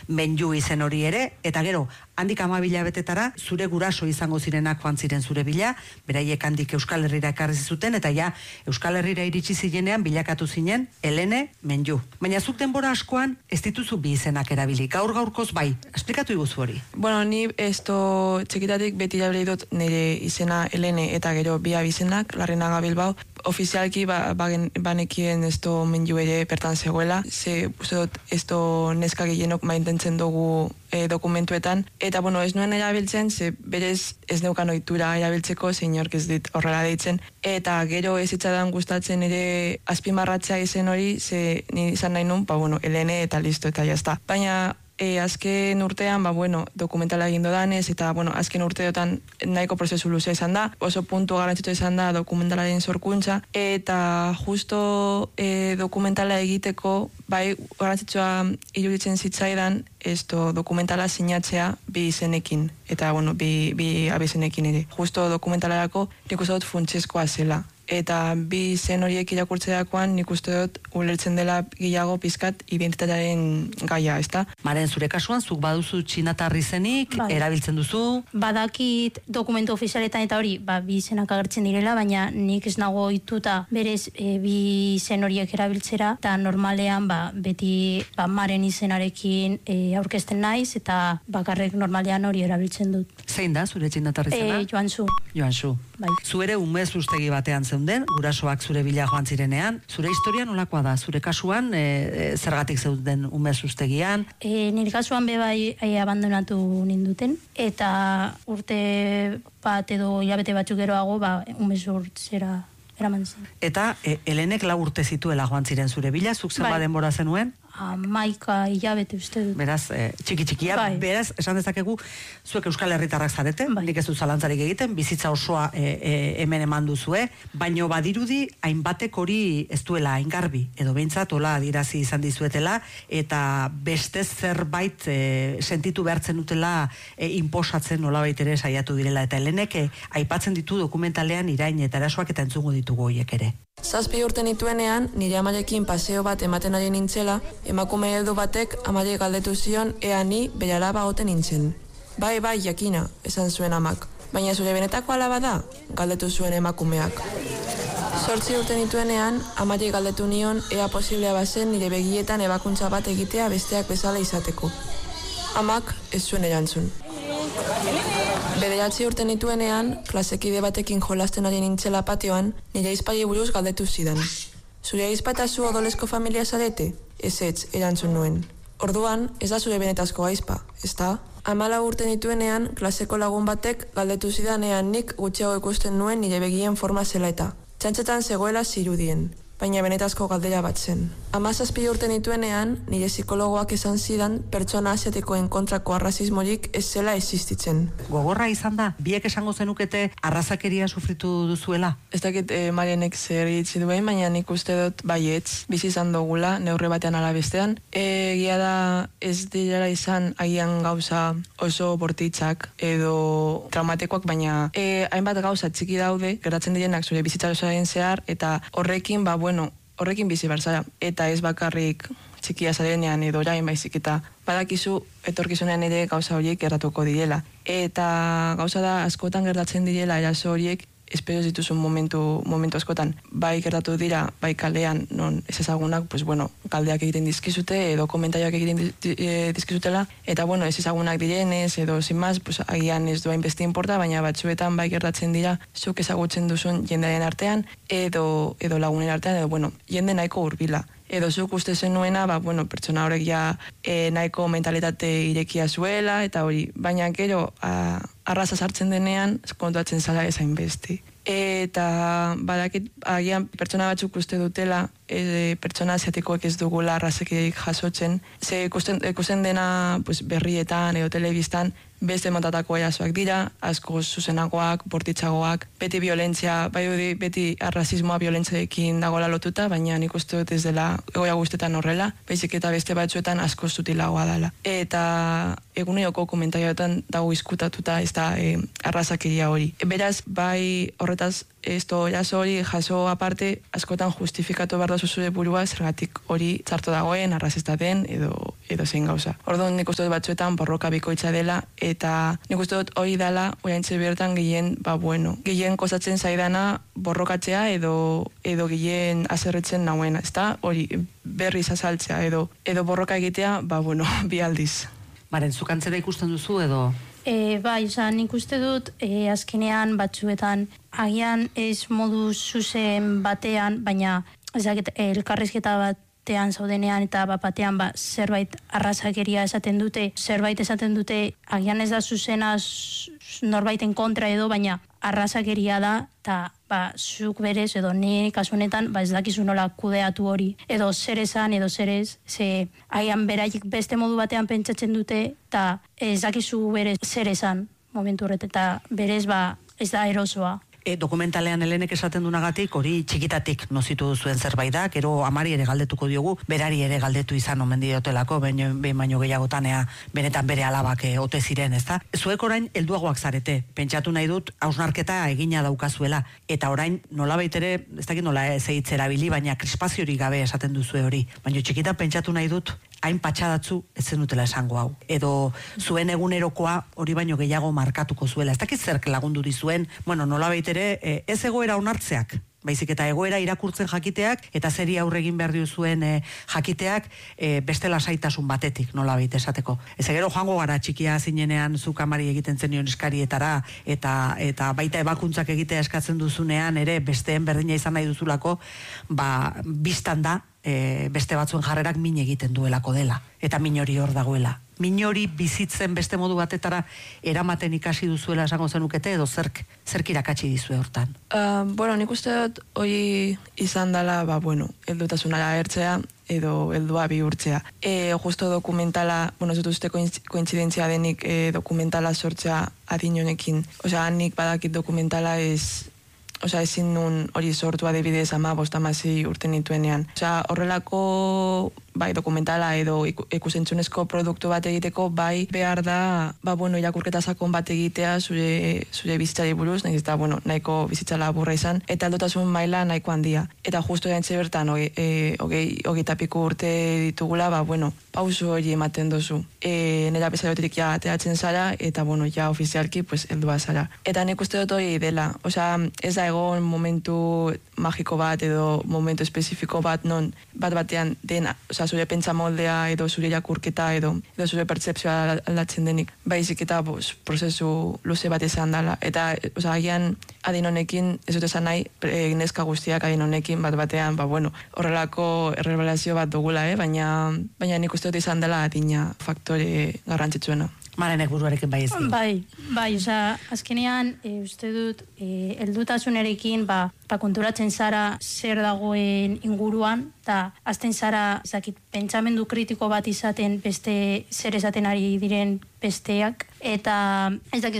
Menju izen hori ere, eta gero, handik 12 hilabetetara, zure guraso izango zirenak joan ziren zure bila, beraiek handik Euskal Herrira ekarri zuten, eta ja, Euskal Herrira iritsi zirenean bilakatu zinen, Helene, Menju. Baina zuk denbora askoan, ez dituzu bi izenak erabili, gaurkoz bai, esplikatu iguzu hori. Bueno, ni txikitatik beti jabri dut nire izena Helene eta gero bi abizenak, Larrenaga Bilbao, ofizialki banekien Menju ere pertan zegoela, ze uste dut neska gehienok maintentzen dugu dokumentuetan, eta bueno, ez nuen erabiltzen, ze berez ez neukan ohitura erabiltzeko, ze inork ez dit horrela deitzen, eta gero ez itzadan gustatzen ere azpimarratzea izen hori, ze ni izan nahi nun, bueno, Helene eta listo, eta jazta. Baina azken urtean, dokumentala egin dodanez, eta azken urteotan nahiko prozesu luzea izan da, oso puntu garrantzitsua izan da dokumentalaren sorkuntza, eta justo dokumentala egiteko, bai garrantzitsua iruditzen zitzaidan, dokumentala sinatzea bi izenekin, eta bi abizenekin ere. Justo dokumentalarako nik uste dut funtsezkoa zela. Eta bi izen horiek irakurtzeakoan nik uste dut ulertzen dela gehiago pizkat identitatearen gaia, ezta? Maren, zure kasuan, zuk baduzu txinatarri izenik, erabiltzen duzu? Badakit dokumentu ofizialetan eta hori, bi izenak agertzen direla, baina nik ez nago ohituta berez bi izen horiek erabiltzera, eta normalean beti Maren izenarekin aurkezten naiz, eta bakarrek normalean hori erabiltzen dut. Zein da, zure txinatarri izena? Joansu. Bai. Zu ere umez ustegi batean zeunden, gurasoak zure bila joan zirenean. Zure historia nolakoa da? Zure kasuan, zergatik zeuden umez ustegian? Nire kasuan bai abandonatu ninduten, eta urte bat edo hilabete batzuk geroago, umez urtzera eraman zen. Eta Helenek 4 urte zituela joan ziren zure bila, zuk zenbat denbora zenuen? 11 hilabete uste dut. Beraz, txiki-txikia, beraz, esan dezakegu, zuek Euskal Herritarrak zarete, nik ez dut zalantzarik egiten, bizitza osoa hemen eman duzue, baino badirudi, hainbatek hori ez duela haingarbi, edo behintzat, hola adirazi izan dizuetela, eta beste zerbait sentitu behartzen dutela inposatzen nolabait ere saiatu direla, eta Helenek aipatzen ditu dokumentalean irain eta erasoak eta entzungo ditugu horiek ere. 7 urte nituenean, nire amarekin paseo bat ematen ari nintzela, emakume heldu batek amare galdetu zion ea ni bere alaba oten nintzen. Bai, jakina, esan zuen amak. Baina zure benetako alaba da, galdetu zuen emakumeak. 8 urte nituenean, amare galdetu nion ea posiblea bazen nire begietan ebakuntza bat egitea besteak bezala izateko. Amak ez zuen erantzun. 9 urte nituenean, klasekide batekin jolasten ari nintzela patioan, nire aizpari buruz galdetu zidan. Zure aizpa eta zu odolezko familia zarete? Ez, erantzun nuen. Orduan, ez da zure benetazko aizpa, ezta? 14 urte nituenean, klaseko lagun batek galdetu zidanean nik gutxiago ikusten nuen nire begien forma zela eta. Txantxetan zegoela zirudien, baina benetazko galdera bat zen. 17 urte nituenean, nire psikologoak esan zidan pertsona asiatikoen kontrako arrazismorik ez zela existitzen. Gogorra izan da, biek esango zenukete arrazakeria sufritu duzuela? Ez dakit Marianek zer hitzi duen, baina nik uste dut baietz, bizi izan dugula, neurre batean ala bestean. Egia da ez dira izan agian gauza oso bortitzak edo traumatekoak, baina hainbat gauza txiki daude, gertatzen direnak zure bizitza osoaren zehar, eta horrekin horrekin bizi barzara, eta ez bakarrik txikia zarenean edo orain baizik, eta badakizu etorkizunean ere gauza horiek gertatuko direla. Eta gauza da askotan gertatzen direla eraso horiek, espero dituzun momentu askotan. Bai gertatu dira, bai kalean, non ez ezagunak, kaldeak egiten dizkizute, edo komentarioak egiten dizkizutela, eta ez ezagunak direnez, edo zinmaz, agian ez duain beste inporta, baina batzuetan bai gertatzen dira, zuk ezagutzen duzun jendearen artean, edo lagunen artean, edo jende nahiko hurbila. Edo zuk uste zenuena, pertsona horrek ja nahiko mentalitate irekia zuela, eta hori, baina gero arraza sartzen denean, kontuatzen zala ezain beste. Eta badakit, agian pertsona batzuk uste dutela, pertsona asiatikoek ez dugula arrazekik jasotzen, ze ikusten dena berrietan edo telebistan, beste montatako erasoak dira, asko zuzenagoak, bortitzagoak, beti violentzia, beti arrazismoa violentziaekin dagoela lotuta, baina nik uste dut ez dela egoia guztetan horrela, baizik eta beste batzuetan asko zutilagoa dela. Eta eguneroko komentarioetan dago izkutatuta ez da arrazakeria hori. Beraz, bai horretaz jaso hori jaso aparte, askotan justifikatu behar dozu zure burua, zergatik hori txarto dagoen, arrazista den, edo zein gauza. Orduan nik uste dut batzuetan borroka bikoitza dela, eta nik uste dut hori dela, oiantxe bertan gehien, gehien kostatzen zaidana borrokatzea edo gehien azerretzen nauena, ezta? Hori berriz azaltzea edo borroka egitea, bi aldiz. Baren, zukantzera ikusten duzu edo? Bai, nik uste dut, azkenean batzuetan, agian ez modu zuzen batean, baina elkarrizketa batean zaudenean eta batean zerbait arrazakeria esaten dute, zerbait esaten dute, agian ez da zuzena norbaiten kontra edo, baina arrazakeria da, eta zuk berez, edo ni kasunetan, ez dakizu nola kudeatu hori, edo zer esan, edo zer ez, ze agian beraiek beste modu batean pentsatzen dute, eta ez dakizu berez zer esan momentu horretan, eta berez ez da erosoa. Dokumentalean Helenek esaten dunagatik, hori txikitatik nozitu duzuen zerbait da, gero amari ere galdetuko diogu, berari ere galdetu izan omen diotelako, baino gehiagotanea benetan bere alabak ote ziren, ezta? Zuek orain helduagoak zarete, pentsatu nahi dut, hausnarketa egina daukazuela, eta orain nolabait ere, ez dakit nola zeitz erabili, baina krispaziorik gabe esaten duzue hori, baina txikitan pentsatu nahi dut, hain patxadatzu ez zenutela esango hau. Edo zuen egunerokoa hori baino gehiago markatuko zuela. Ez dakit zerk lagundu dizuen, nolabait ere, ez egoera onartzeak, baizik eta egoera irakurtzen jakiteak, eta zeri aurre egin behar zuen jakiteak beste lasaitasun batetik, nolabait esateko. Ez gero joango gara txikia zinenean zuk amari egiten zenion eskarietara, eta baita ebakuntzak egitea eskatzen duzunean, ere besteen berdina izan nahi duzulako, biztan da, beste batzuen jarrerak min egiten duelako dela, eta min hori hor dagoela. Min hori bizitzen beste modu batetara eramaten ikasi duzuela esango zenukete, edo zerk irakatsi dizue hortan? Nik uste dut hori izan dela, heldutasunara ertzea, edo heldua bihurtzea. Justo dokumentala, ez dut uste kointzidentzia denik dokumentala sortzea adin honekin. Nik badakit dokumentala ezin nun hori sortu adibidez 15-16 urte nituenean. Horrelako dokumentala edo ikusentzunezko produktu bat egiteko, behar da, irakurketa sakon bat egitea zure bizitzari buruz, nahiz eta, nahiko bizitza laburra izan, eta aldotasun maila nahiko handia. Eta justo jantze bertan, hogeita piku urte ditugula, pauso hori ematen duzu. Nera bezaiotetik ja ateratzen zara, eta, ja ofizialki, heldua zara. Eta nik uste dut hori dela. Ez da egon momentu magiko bat, edo momentu espezifiko bat, non batean dena, zure pentsa moldea edo zure irakurketa edo zure pertsepzioa aldatzen denik. Baizik eta prozesu luze bat izan dela. Eta agian adin honekin, ez dut esan nahi, neska guztiak adin honekin batean, horrelako errevelazio bat dugula, baina nik uste dut izan dela adina faktore garrantzitsuena. Marenek buruarekin bai ez du. Bai, azkenean, uste dut, heldutasunerekin, konturatzen zara zer dagoen inguruan, eta azten zara, pentsamendu kritiko bat izaten beste zer esaten ari diren besteak, eta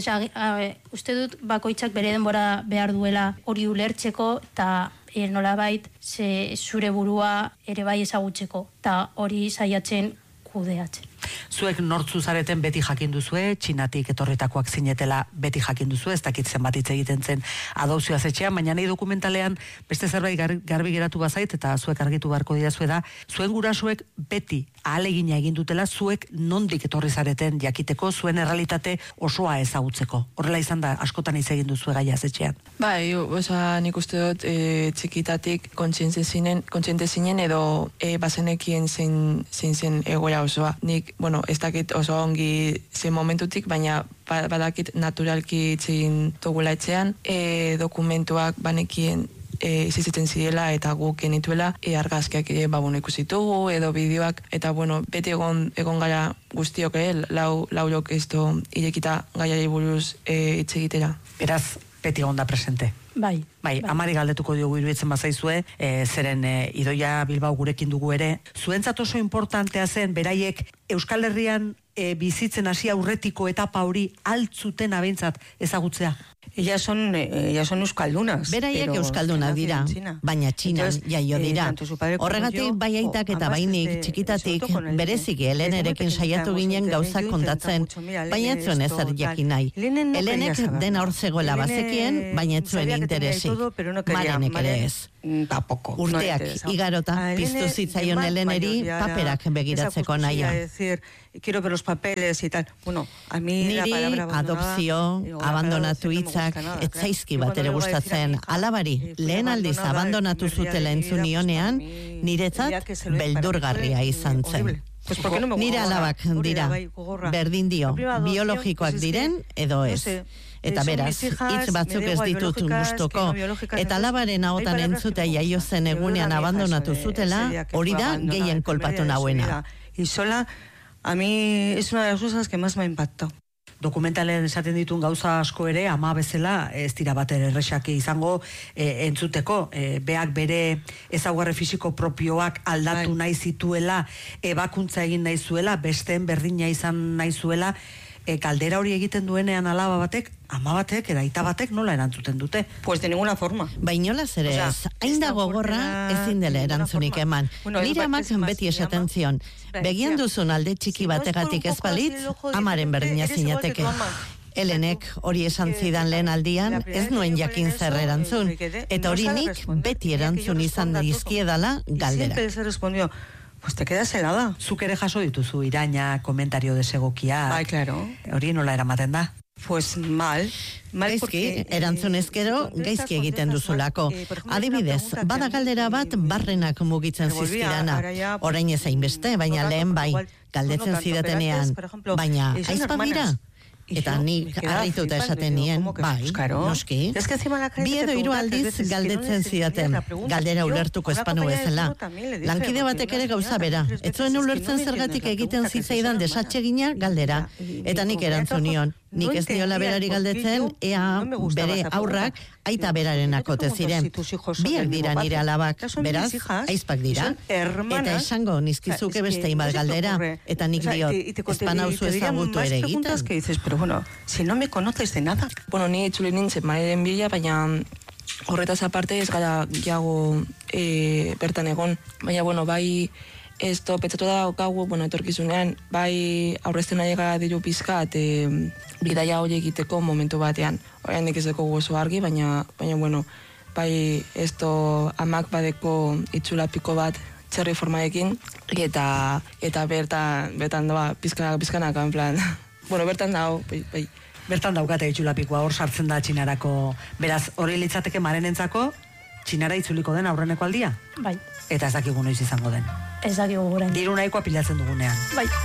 uste dut bakoitzak bere denbora behar duela hori ulertzeko, eta nolabait zure burua ere bai ezagutzeko, eta hori saiatzen kudeatzen. Zuek nortzu zareten beti jakin duzue, Txinatik etorritakoak zinetela beti jakin duzue, ez dakit zenbat hitz egiten zen adopzioaz etxean, baina nahi dokumentalean beste zerbait garbi geratu bazait, eta zuek argitu beharko didazue da, zuen gurasuek beti ahalegina egin dutela, zuek nondik etorri zareten jakiteko, zuen errealitate osoa ezagutzeko. Horrela izan da, askotan hitz egin duzue gaiaz etxean. Bai, nik uste dut txikitatik kontziente zinen edo bazenekien zein zen egoera osoa. Nik, ez dakit oso ongi zen momentutik, baina badakit naturalki itzegin dugula etxean, dokumentuak banekien izizitzen zidela eta guk genituela, argazkiak ikusitugu edo bideoak, eta beti egon gara guztiok, laurok irekita gaiari buruz hitz egitera. Beraz, beti egon da presente. Bai, amari galdetuko diogu iruditzen bazaizue, zeren Idoia Bilbao gurekin dugu ere. Zuentzat oso importantea zen, beraiek Euskal Herrian bizitzen hasi aurretiko etapa hori altzuten abeintzat ezagutzea? Ellas son euskaldunas. Beraiek euskaldunak dira, baina Txinan jaio dira. Horregatik bai aitak eta bainik txikitatik bereziki Helenerekin saiatu ginen gauzak kontatzen, baina ez zuen ezer jakin nahi. Helenek dena hor zegoela bazekien, baina ez zuen interesik. Marenek ere ez. Urteak igarota piztu zitzaion Heleneri paperak begiratzeko naia. Quiero ver los papeles y tal. Bueno, a mí la palabra adopzio, abandonatu hitzak ez zaizki bat ere gustatzen. Alabari, lehen aldiz abandonatu zutela entzunionean, niretzat beldurgarria izan zen. Nire alabak dira, berdin dio, biologikoak diren edo ez. Eta beraz, hitz batzuk ez ditut gustuko, eta alabaren ahotan entzutea jaio zen egunean abandonatu zutela, hori da gehien kolpatu nauena. Y sola, a mí es una de las cosas que más me ha impactado. Dokumentalen esaten dituen gauza asko ere, ama bezala, ez dira bater errexaki izango entzuteko. Beak bere ezaugarri fisiko propioak aldatu nahi zituela, ebakuntza egin nahi zuela, besteen berdina izan nahi zuela, galdera hori egiten duenean alaba batek, ama batek, eraita batek nola erantzuten dute? Pues de ninguna forma. Bainola zer ez, hain da gogorra ezin dela erantzunik eman. Nire amak beti esaten zion, begian duzun alde txiki bategatik ez balitz, amaren berdina zinateke. Helenek hori esan zidan lehen aldian, ez nuen jakin zer erantzun, eta hori nik beti erantzun izan dizkiedala galdera. Siempre se respondió, pues te quedas helada. Zuk ere jaso dituzu iraina, komentario desegokia. Bai, claro. Hori nola eramaten da? Pues mal. Gaizki, erantzun ezkero, gaizki egiten duzulako. Adibidez, bada galdera bat barrenak mugitzen zizkidana. Orain ez hainbeste, baina lehen bai, galdetzen zidatenean. Baina, aizpa bira? Eta nik harrituta esaten nien, bai, noski. Bi edo hiru aldiz galdetzen zidaten, galdera ulertuko espanu bezala. Lankide batek ere gauza bera, ez zuen ulertzen zergatik egiten zitzaidan desatsegina galdera. Eta nik erantzun nion, nik ez diola berari galdetzen, ea bere aurrak aita berarenak ote ziren. Biak dira nire alabak, beraz, aizpak dira. Eta esango nizkizuke beste bat galdera, eta nik diot, espanauzu ezagutu ere egiten. Pero bueno, si no me conoces de nada. Bueno, ni itzuli nintzen mareren bila, baina horretaz aparte ez gara gehiago bertan egon. Baina, bueno, bai, esto petzatu da okagu, bueno, etorkizunean, bai aurrezten nahi gara diru pizkat, bidaia hori egiteko momentu batean. Oraindik ez deko oso argi, baina, bueno, bai, esto amak badeko itzula piko bat txerri formaekin, eta bertan doa pizkanaka, en plan... Bueno, bertan dago, bai. Bertan daukate itxulapikoa hor sartzen da Txinarako. Beraz, hori litzateke Marenentzako Txinara itzuliko den aurreneko aldia? Bai. Eta ez dakigu noiz izango den. Ez dakigu guren. Diru nahikoa pilatzen dugunean. Bai.